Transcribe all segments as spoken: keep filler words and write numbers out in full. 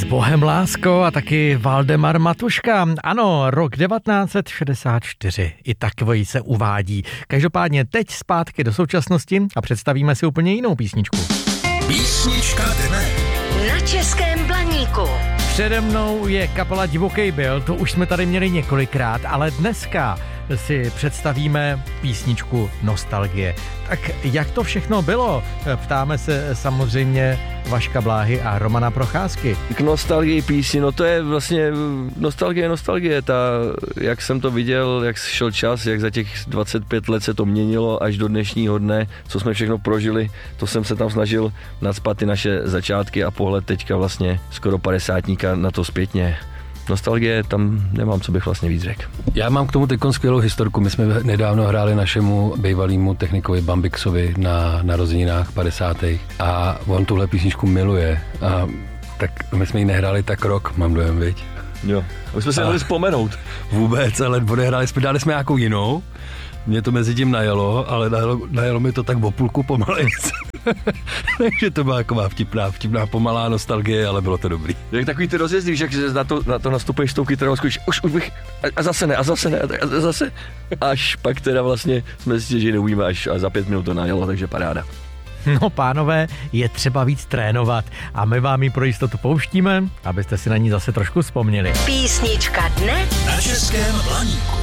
S Bohem lásko a taky Valdemar Matuška. Ano, rok devatenáct set šedesát čtyři. I takový se uvádí. Každopádně teď zpátky do současnosti a představíme si úplně jinou písničku. Písnička dne. Na Českém Blaníku. Přede mnou je kapela Divoký Bill, to už jsme tady měli několikrát, ale dneska si představíme písničku Nostalgie. Tak jak to všechno bylo? Ptáme se samozřejmě Vaška Bláhy a Romana Procházky. K nostalgii písni, no to je vlastně nostalgie, nostalgie, ta, jak jsem to viděl, jak šel čas, jak za těch dvacet pět let se to měnilo až do dnešního dne, co jsme všechno prožili, to jsem se tam snažil nacpat ty naše začátky a pohled teďka vlastně skoro padesátníka na to zpětně. Nostalgie, tam nemám, co bych vlastně víc řekl. Já mám k tomu teď skvělou historku. My jsme nedávno hráli našemu bývalému technikovi Bambixovi na narozeninách padesátých a on tuhle písničku miluje. A tak my jsme ji nehráli tak rok, mám dojem, viď? Jo, my jsme se mohli vzpomenout. Vůbec, ale odehráli jsme, dali jsme nějakou jinou. Mě to mezi tím najelo, ale najelo, najelo mi to tak o půlku pomalejc. Takže to byla taková vtipná, vtipná pomalá nostalgie, ale bylo to dobrý. Jak takový ty rozjezdy, že na to, na to nastupuješ s tou kytarou, už, už bych, a, a zase ne, a zase ne, a zase, až pak teda vlastně jsme zjistili, že neumíme, až a za pět minut to najelo, takže paráda. No pánové, je třeba víc trénovat a my vám ji pro jistotu pouštíme, abyste si na ní zase trošku vzpomněli. Písnička dne Na Českém Blaníku.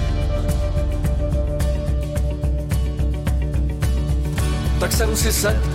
Tak jsem si sedl